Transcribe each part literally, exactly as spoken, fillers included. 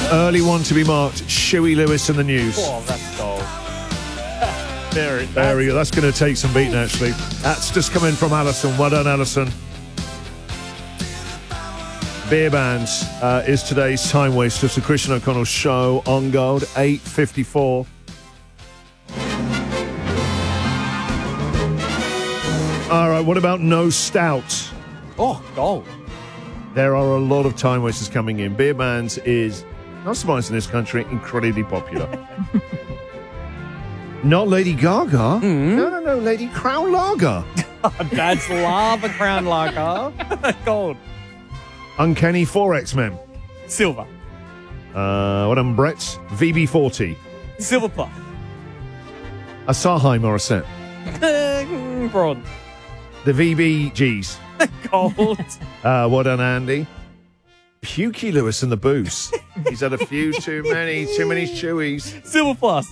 Early one to be marked. Shuey Lewis in the news. Oh, that's gold. There, There we go. That's going to take some beating, actually. That's just come in from Alison. Well done, Alison. Beer Bands uh, is today's time waster. It's the Christian O'Connell Show on Gold, eight fifty-four. All right, what about no stout? Oh, gold. There are a lot of time wasters coming in. Beer Bands is, not surprised in this country, incredibly popular. Not Lady Gaga. Mm. No, no, no, Lady Crown Lager. Dad's lava crown lager. Gold. Uncanny four X-Men. Silver. Uh, what am Brett's? V B forty. Silver plus. Asahi Morissette. Bronze. The V B Gs. Gold. Uh, what done, Andy? Pukey Lewis and the Booze. He's had a few too many, too many chewies. Silver plus.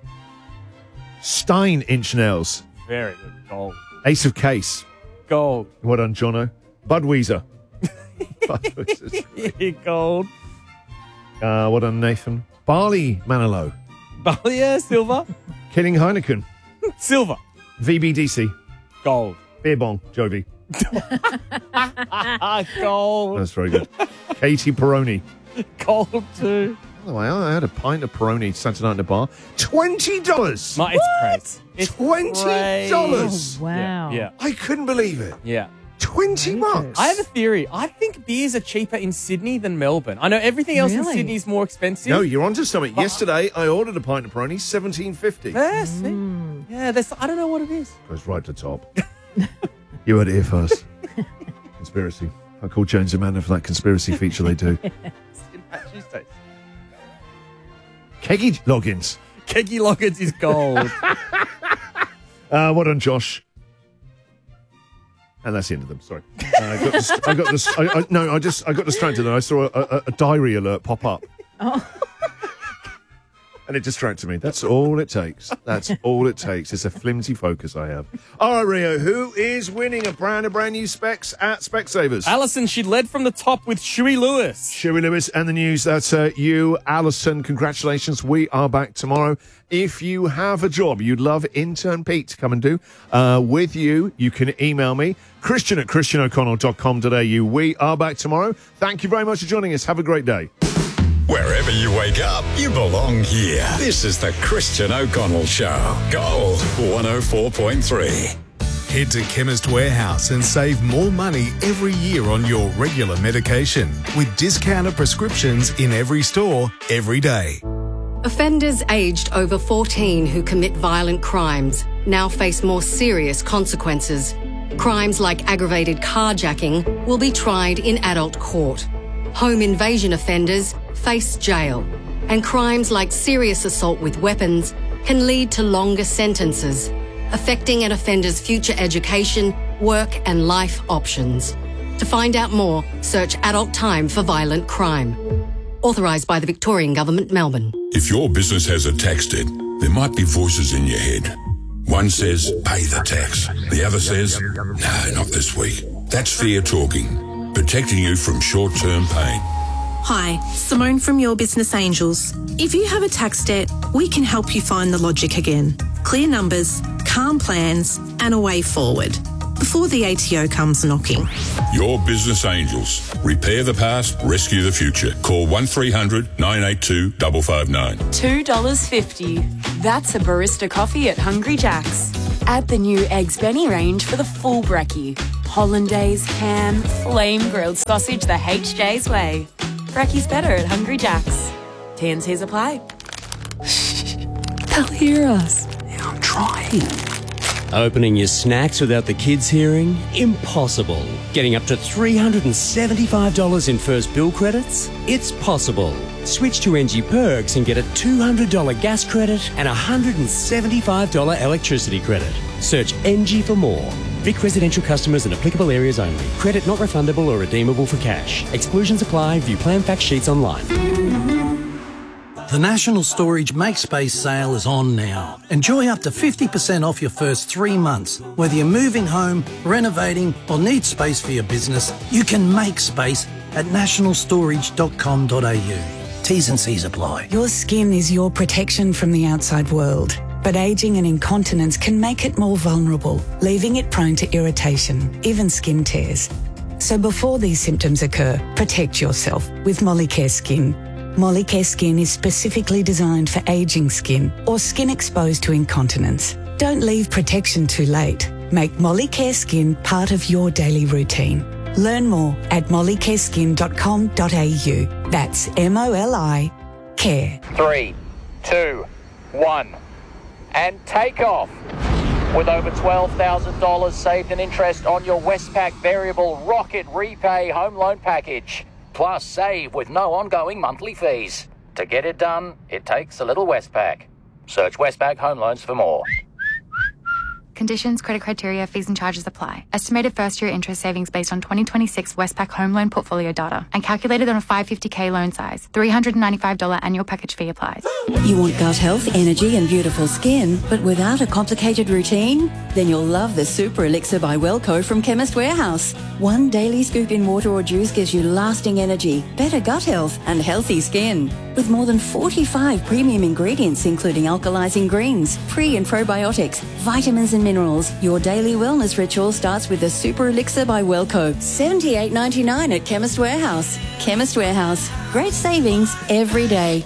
Stein Inch Nails. Very good. Gold. Ace of Case. Gold. What done, Jono? Budweiser. Budweiser's Gold. Uh, what done, Nathan? Barley Manilow. Barley, yeah, silver. Killing Heineken. Silver. V B D C. Gold. Beer Bong. Jovi. Gold. That's very good. Katie Peroni. Gold too. By the way, I had a pint of Peroni Saturday night in the bar. Twenty dollars. My, it's crazy. It's Twenty dollars. Oh, wow. Yeah. I couldn't believe it. Yeah. Twenty bucks. I have a theory. I think beers are cheaper in Sydney than Melbourne. I know everything else in Really? Sydney is more expensive. No, you're onto something. Yesterday, I ordered a pint of Peroni, seventeen fifty. Yeah, see? Yeah, that's, I don't know what it is. Goes right to the top. You heard it here first. Conspiracy. I called Jones and Amanda for that conspiracy feature they do. Tuesdays. Keggy Loggins. Keggy Loggins is gold. Uh, what on Josh? And that's the end of them. Sorry, uh, I got this. I got this. I, I, no, I just I got distracted and I saw a, a, a diary alert pop up, Oh. and it distracted me. That's all it takes. That's all it takes. It's a flimsy focus I have. All right, Rio, who is winning a brand of brand new Specs at Specsavers? Alison, she led from the top with Shuey Lewis. Shuey Lewis and the news. That's uh, you, Alison. Congratulations. We are back tomorrow. If you have a job you'd love intern Pete to come and do uh, with you, you can email me, Christian at christian o'connell dot com dot a u. We are back tomorrow. Thank you very much for joining us. Have a great day. Wherever you wake up, you belong here. This is the Christian O'Connell Show. Gold one oh four point three. Head to Chemist Warehouse and save more money every year on your regular medication with discounted prescriptions in every store, every day. Offenders aged over fourteen who commit violent crimes now face more serious consequences. Crimes like aggravated carjacking will be tried in adult court. Home invasion offenders face jail. And crimes like serious assault with weapons can lead to longer sentences, affecting an offender's future education, work and life options. To find out more, search Adult Time for Violent Crime. Authorised by the Victorian Government, Melbourne. If your business has a tax debt, there might be voices in your head. One says, pay the tax. The other says, no, not this week. That's fear talking, protecting you from short-term pain. Hi, Simone from Your Business Angels. If you have a tax debt, we can help you find the logic again. Clear numbers, calm plans, and a way forward. Before the A T O comes knocking. Your Business Angels. Repair the past, rescue the future. Call one three hundred nine eight two five five nine. two dollars fifty. That's a barista coffee at Hungry Jack's. Add the new Eggs Benny range for the full brekkie. Hollandaise, ham, flame grilled sausage the H J's way. Brekkie's better at Hungry Jack's. T and C's apply. Shh. They'll hear us. Yeah, I'm trying. Opening your snacks without the kids hearing? Impossible. Getting up to three hundred seventy-five dollars in first bill credits? It's possible. Switch to N G Perks and get a two hundred dollars gas credit and a one hundred seventy-five dollars electricity credit. Search N G for more. Vic residential customers in applicable areas only. Credit not refundable or redeemable for cash. Exclusions apply. View plan fact sheets online. The National Storage MakeSpace sale is on now. Enjoy up to fifty percent off your first three months. Whether you're moving home, renovating or need space for your business, you can make space at national storage dot com dot a u. T's and C's apply. Your skin is your protection from the outside world, but ageing and incontinence can make it more vulnerable, leaving it prone to irritation, even skin tears. So before these symptoms occur, protect yourself with Molicare Skin. Molicare Skin is specifically designed for ageing skin or skin exposed to incontinence. Don't leave protection too late. Make Molicare Skin part of your daily routine. Learn more at molicare skin dot com dot a u. That's M O L I care. Three, two, one, and take off. With over twelve thousand dollars saved in interest on your Westpac Variable Rocket Repay Home Loan Package. Plus save with no ongoing monthly fees. To get it done, it takes a little Westpac. Search Westpac Home Loans for more. Conditions, credit criteria, fees and charges apply. Estimated first-year interest savings based on twenty twenty-six Westpac home loan portfolio data and calculated on a five hundred fifty thousand loan size. three hundred ninety-five dollars annual package fee applies. You want gut health, energy and beautiful skin, but without a complicated routine? Then you'll love the Super Elixir by Wellco from Chemist Warehouse. One daily scoop in water or juice gives you lasting energy, better gut health and healthy skin. With more than forty-five premium ingredients including alkalizing greens, pre and probiotics, vitamins and minerals, your daily wellness ritual starts with the Super Elixir by Wellco. seventy-eight ninety-nine at Chemist Warehouse. Chemist Warehouse. Great savings every day.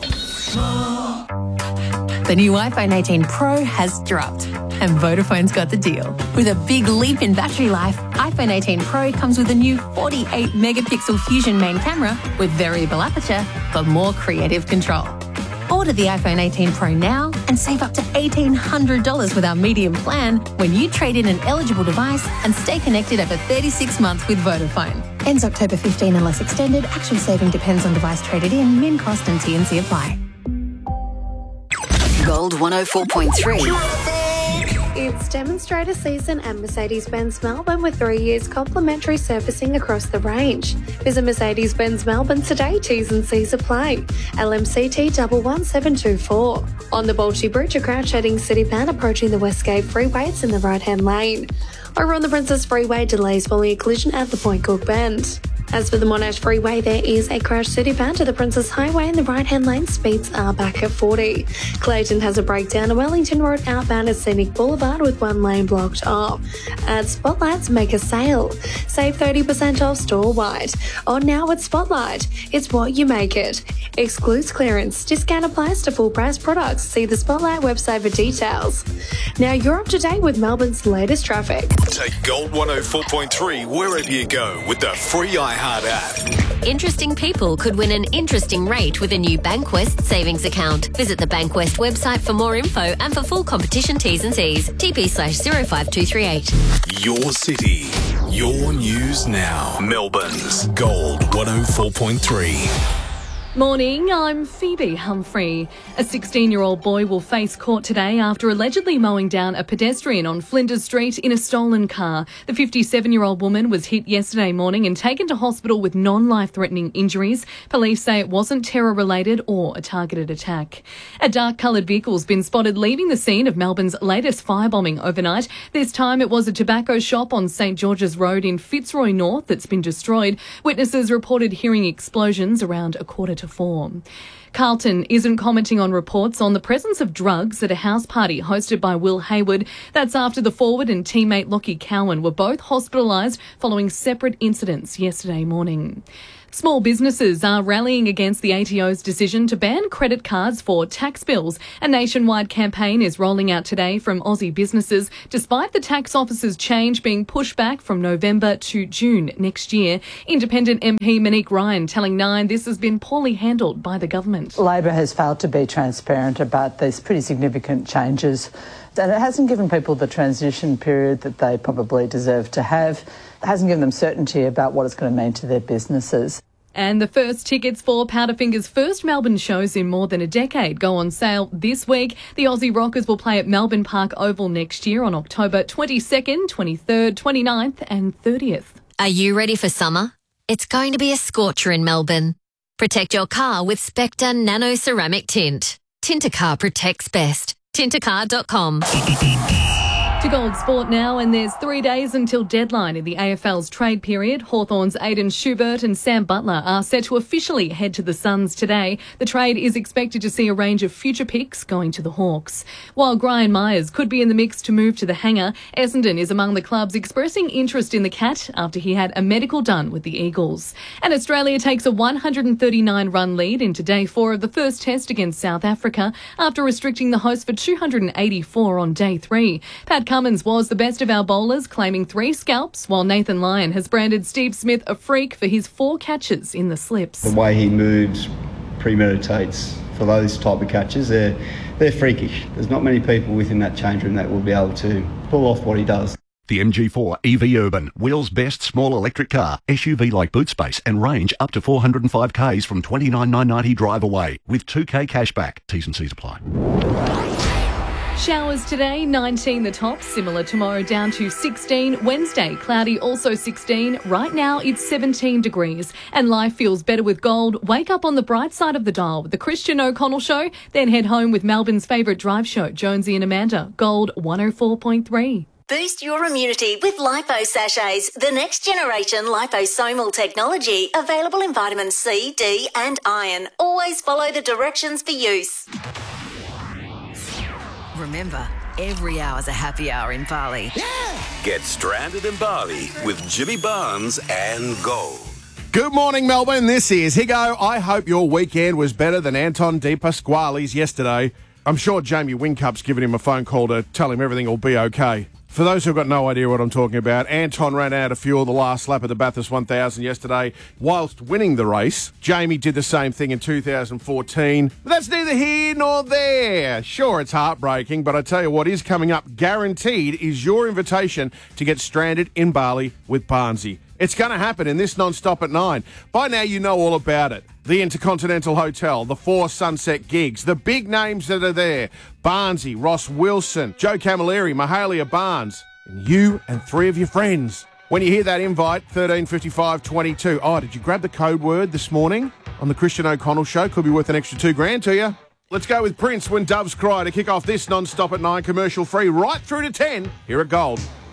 The new iPhone eighteen Pro has dropped, and Vodafone's got the deal. With a big leap in battery life, iPhone eighteen Pro comes with a new forty-eight megapixel Fusion main camera with variable aperture for more creative control. Order the iPhone eighteen Pro now and save up to eighteen hundred dollars with our medium plan when you trade in an eligible device and stay connected over thirty-six months with Vodafone. Ends October fifteenth unless extended. Actual saving depends on device traded in. Min cost and T and C apply. Gold one oh four point three. It's demonstrator season at Mercedes-Benz Melbourne with three years complimentary servicing across the range. Visit Mercedes-Benz Melbourne today. T's and C's apply. L M C T one one seven two four. On the Bolshe Bridge, a crouch heading Citybound approaching the Westgate Freeway. It's in the right-hand lane. Over on the Princess Freeway, delays following a collision at the Point Cook Bend. As for the Monash Freeway, there is a crash Citybound to the Princess Highway in the right-hand lane. Speeds are back at forty. Clayton has a breakdown on Wellington Road outbound at Scenic Boulevard with one lane blocked off. At Spotlight's make a sale. Save thirty percent off store-wide. On now at Spotlight. It's what you make it. Excludes clearance. Discount applies to full-price products. See the Spotlight website for details. Now you're up to date with Melbourne's latest traffic. Take Gold one oh four point three wherever you go with the free iHeart app. Interesting people could win an interesting rate with a new Bankwest savings account. Visit the Bankwest website for more info and for full competition T's and C's. T P slash zero five two three eight. Your city, your news now. Melbourne's Gold one oh four point three. Morning, I'm Phoebe Humphrey. A sixteen-year-old boy will face court today after allegedly mowing down a pedestrian on Flinders Street in a stolen car. The fifty-seven-year-old woman was hit yesterday morning and taken to hospital with non-life-threatening injuries. Police say it wasn't terror-related or a targeted attack. A dark-coloured vehicle's been spotted leaving the scene of Melbourne's latest firebombing overnight. This time it was a tobacco shop on St George's Road in Fitzroy North that's been destroyed. Witnesses reported hearing explosions around a quarter to four. Carlton isn't commenting on reports on the presence of drugs at a house party hosted by Will Hayward. That's after the forward and teammate Lockie Cowan were both hospitalised following separate incidents yesterday morning. Small businesses are rallying against the A T O's decision to ban credit cards for tax bills. A nationwide campaign is rolling out today from Aussie businesses, despite the tax office's change being pushed back from November to June next year. Independent M P Monique Ryan telling Nine this has been poorly handled by the government. Labor has failed to be transparent about these pretty significant changes, and it hasn't given people the transition period that they probably deserve to have. It hasn't given them certainty about what it's going to mean to their businesses. And the first tickets for Powderfinger's first Melbourne shows in more than a decade go on sale this week. The Aussie Rockers will play at Melbourne Park Oval next year on October twenty-second, twenty-third, twenty-ninth and thirtieth. Are you ready for summer? It's going to be a scorcher in Melbourne. Protect your car with Spectre Nano Ceramic Tint. Tint a car protects best. Tint a car dot com. To Gold Sport now, and there's three days until deadline in the A F L's trade period. Hawthorn's Aidan Schubert and Sam Butler are set to officially head to the Suns today. The trade is expected to see a range of future picks going to the Hawks. While Brian Myers could be in the mix to move to the hangar, Essendon is among the clubs expressing interest in the Cat after he had a medical done with the Eagles. And Australia takes a one hundred thirty-nine run lead into day four of the first test against South Africa after restricting the host for two hundred eighty-four on day three. Pat Cummins was the best of our bowlers, claiming three scalps, while Nathan Lyon has branded Steve Smith a freak for his four catches in the slips. The way he moves premeditates for those type of catches. They're, they're freakish. There's not many people within that change room that will be able to pull off what he does. The M G four E V Urban, Wheels' best small electric car. S U V-like boot space and range up to four hundred five kays from twenty-nine thousand nine hundred ninety drive away with two K cashback. T's and C's apply. Showers today, nineteen the top, similar tomorrow down to sixteen. Wednesday, cloudy, also sixteen. Right now, it's seventeen degrees. And life feels better with gold. Wake up on the bright side of the dial with the Christian O'Connell Show, then head home with Melbourne's favourite drive show, Jonesy and Amanda. Gold one oh four point three. Boost your immunity with Lipo Sachets, the next generation liposomal technology, available in vitamin C, D and iron. Always follow the directions for use. Remember, every hour's a happy hour in Bali. Yeah! Get stranded in Bali with Jimmy Barnes and Gold. Good morning, Melbourne. This is Higo. I hope your weekend was better than Anton De Pasquale's yesterday. I'm sure Jamie Wincup's given him a phone call to tell him everything will be okay. For those who've got no idea what I'm talking about, Anton ran out of fuel the last lap of the Bathurst one thousand yesterday whilst winning the race. Jamie did the same thing in two thousand fourteen. But that's neither here nor there. Sure, it's heartbreaking, but I tell you what is coming up guaranteed is your invitation to get stranded in Bali with Barnsey. It's going to happen in this non-stop at nine. By now you know all about it. The Intercontinental Hotel, the four Sunset gigs, the big names that are there. Barnsey, Ross Wilson, Joe Camilleri, Mahalia Barnes, and you and three of your friends. When you hear that invite, thirteen fifty-five twenty-two. Oh, did you grab the code word this morning on the Christian O'Connell Show? Could be worth an extra two grand to you. Let's go with Prince, When Doves Cry, to kick off this non-stop at nine, commercial free, right through to ten, here at Gold.